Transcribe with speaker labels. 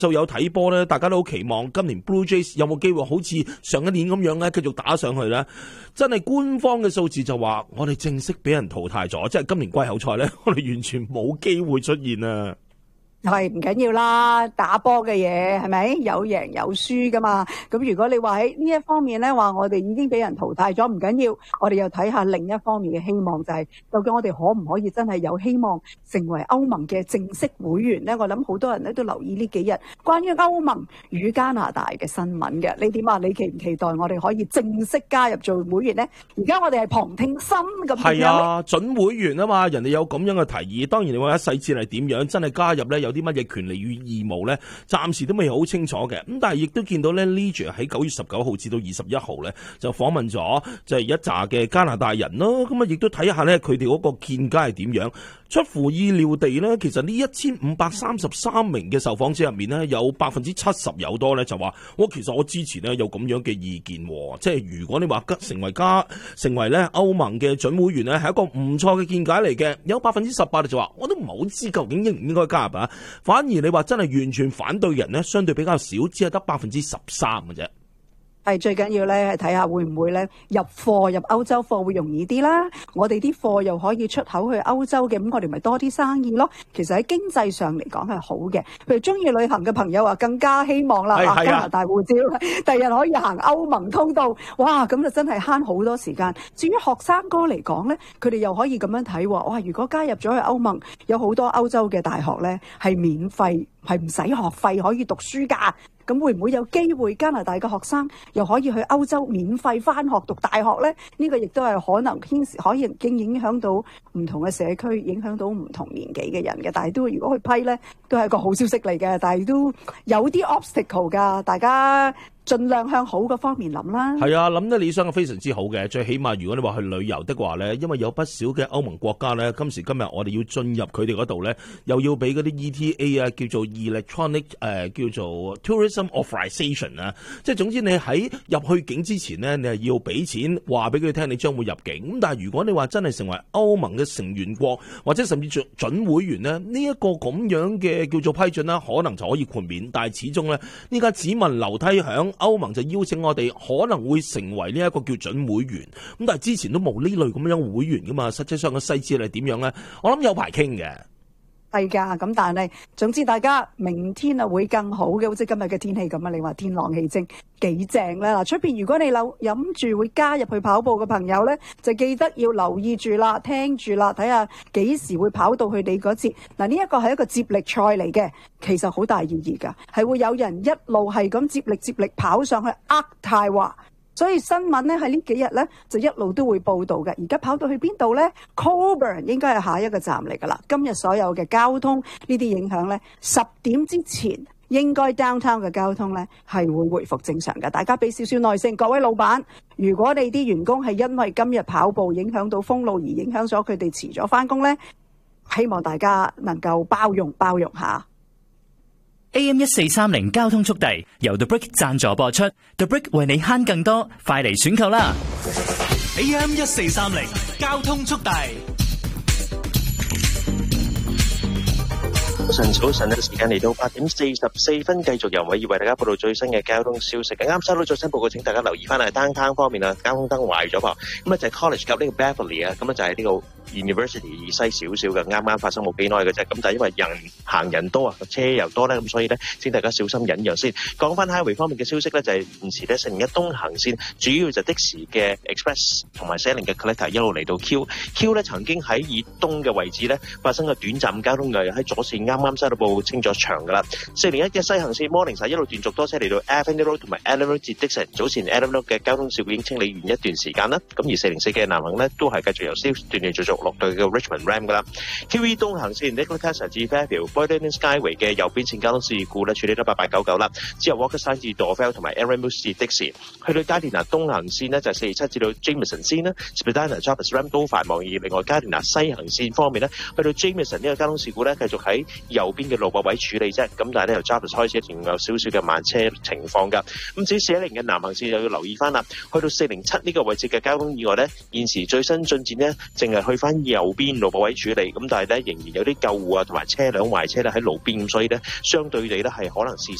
Speaker 1: 就有睇波咧，大家都好期望今年 Blue Jays 有冇機會好似上一年咁樣咧，繼續打上去咧。真係官方嘅數字就話，我哋正式俾人淘汰咗，即係今年季後賽咧，我哋完全冇機會出現啊！
Speaker 2: 係唔緊要啦，打波嘅嘢係咪有贏有輸噶嘛？咁如果你話喺呢一方面咧，話我哋已經俾人淘汰咗，唔緊要，我哋又睇下另一方面嘅希望，就係究竟我哋可唔可以真係有希望成為歐盟嘅正式會員咧？我諗好多人咧都留意呢幾日關於歐盟與加拿大嘅新聞嘅，你點啊？你期唔期待我哋可以正式加入做會員咧？而家我哋係旁聽心咁樣。
Speaker 1: 係啊，準會員啊嘛，人哋有咁樣嘅提議，當然你話細節係點樣，真係加入咧有啲乜嘢權利與義務咧，暫時都未好清楚嘅。咁但係亦都見到咧 Leisure 喺9月19號至到21號咧，就訪問咗就係一紮嘅加拿大人咯。咁啊，亦都睇下咧佢哋嗰個見解係點樣。出乎意料地咧，其實呢1533名嘅受訪者入面咧，有70%有多咧就話，其實我之前咧有咁樣嘅意見，即係如果你話成為咧歐盟嘅準會員咧，係一個唔錯嘅見解嚟嘅。有18%就話，我都唔係好知究竟應唔應該加入啊。反而你話真係完全反對人咧，相對比較少，只係得13%嘅啫。
Speaker 2: 係最緊要咧，係睇下會唔會咧入歐洲貨會容易啲啦。我哋啲貨又可以出口去歐洲嘅，咁我哋咪多啲生意咯。其實喺經濟上嚟講係好嘅。譬如中意旅行嘅朋友啊，更加希望啦，加拿大護照，第日可以行歐盟通道，哇！咁就真係慳好多時間。至於學生哥嚟講咧，佢哋又可以咁樣睇，哇！如果加入咗去歐盟，有好多歐洲嘅大學咧係免費，係唔使學費可以讀書㗎。咁會唔會有機會加拿大嘅學生又可以去歐洲免費返學讀大學呢？呢個亦都係可能可以已經影響到唔同嘅社區，影響到唔同年紀嘅人嘅。但係都如果去批呢，都係一個好消息嚟嘅。但係都有啲 obstacle 㗎，大家盡量向好嘅方面諗啦。
Speaker 1: 係啊，諗得理想係非常之好嘅。最起碼如果你話去旅遊的話呢，因為有不少嘅歐盟國家呢，今時今日我哋要進入佢哋嗰度呢，又要俾嗰啲 ETA 啊，叫做 electronic 叫做 tourism authorization 啊，即係總之你喺入去境之前呢，你係要俾錢話俾佢聽你將會入境。咁但係如果你話真係成為歐盟嘅成員國或者甚至準會員呢，呢一個咁樣嘅叫做批准啦，可能就可以豁免。但係始終呢，呢家只聞樓梯響，歐盟就邀請我哋可能會成為呢一個叫準會員。咁但係之前都冇呢類咁樣會員噶嘛，實際上嘅細節係點樣呢？我諗有排傾嘅。
Speaker 2: 係㗎，咁但係總之大家明天啊會更好嘅，好似今日嘅天氣咁啊！你話天朗氣清幾正咧？嗱，出邊如果你諗住會加入去跑步嘅朋友咧，就記得要留意住啦，聽住啦，睇下幾時會跑到去你嗰節。嗱，呢一個係一個接力賽嚟嘅，其實好大意義㗎，係會有人一路係咁接力跑上去渥太華。所以新聞咧喺呢幾日咧就一路都會報導嘅。而家跑到去邊度咧 ？Coburn 應該係下一個站嚟㗎啦。今日所有嘅交通呢啲影響咧，10點之前應該 downtown 嘅交通咧係會回復正常嘅。大家俾少少耐性，各位老闆，如果你啲員工係因為今日跑步影響到封路而影響咗佢哋遲咗返工咧，希望大家能夠包容下。
Speaker 3: AM1430交通速遞由 The Brick 贊助播出 ，The Brick 為你慳更多，快嚟選購啦
Speaker 4: ！AM1430交通速遞。早晨嘅時間嚟到8點44分，繼續由偉業為大家報道最新嘅交通消息。啱收到最新報告，請大家留意翻係 downtown 方面啊，交通燈壞咗噃。咁啊就係 College 及呢個 Beverly 啊，咁啊就係呢個 University 以西少少嘅，啱啱發生冇幾耐嘅啫。咁但係因為人多啊，車又多咧，咁所以咧，請大家小心忍讓先。講翻 highway 方面嘅消息咧，就係現時咧401東行線主要就的士嘅 Express 同埋410嘅 Collector 一路嚟到 Q 咧，曾經喺以東嘅位置咧發生個短暫交通嘅喺左線啱西到步清咗場噶啦。401嘅西行線 Morningside 一路斷續多車嚟到 Avenue Road 同埋 Adam Road 至 Dixon。早前 Adam Road 嘅交通事故已經清理完一段時間啦。咁而404嘅南行咧都係繼續由 Steel 斷斷續續落對嘅 Richmond Ram 噶啦。QE 東行線 Nicholas 至 Fairfield、Boydton Skyway 嘅右邊線交通事故咧處理得8899啦。之後 Walker 至 Dorville 同埋 Aaron Mills 至 Dixon。去到 Gardiner 東行線呢，就係427至到 Jameson 線啦。Spadina、Jarvis Ram 都繁忙。而另外 Gardiner 西行線方面呢，去到 Jameson 呢個交通事故咧繼續喺右邊嘅路駁位處理啫。咁但係咧由 Jarvis 開始仲有少少嘅慢車情況㗎。咁至於410嘅南行線又要留意翻啦，去到407呢個位置嘅交通意外咧，現時最新進展咧，淨係去翻右邊路駁位處理。咁但係咧仍然有啲救護啊同埋車輛壞車咧喺路邊，咁所以咧相對地咧係可能事